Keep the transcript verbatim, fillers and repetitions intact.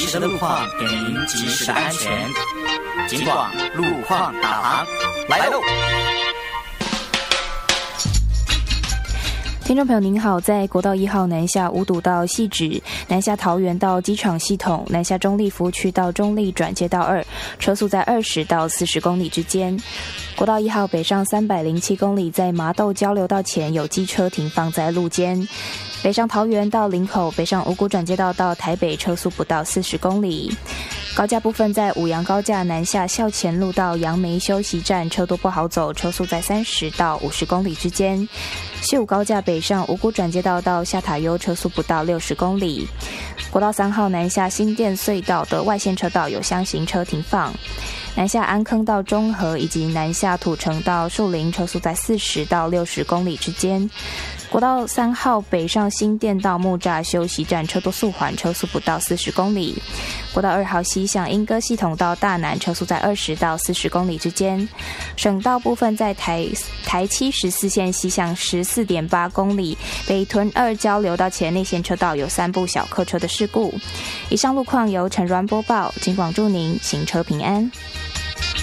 时的路况，给您及时的安全。警广路况导航来喽！ 听众朋友您好，在国道一号南下五堵到汐止，南下桃园到机场系统，南下中立服务区到中立转接道二，车速在二十到四十公里之间。国道一号北上三百零七公里，在麻豆交流道前有机车停放在路肩。北上桃园到林口，北上五股转接道到台北，车速不到四十公里。高架部分在五杨高架南下校前路到杨梅休息站，车多不好走，车速在三十到五十公里之间。西武高架北上五股转接道到下塔悠，车速不到六十公里。国道三号南下新店隧道的外线车道有箱型车停放。南下安坑到中和以及南下土城到树林，车速在四十到六十公里之间。国道三号北上新店到木栅休息站，车多速缓，车速不到四十公里。国道二号西向莺歌系统到大南，车速在二十到四十公里之间。省道部分在台台七十四线西向十四点八公里，北屯二交流道前内线车道有三部小客车的事故。以上路况由陈软播报，警广祝您行车平安。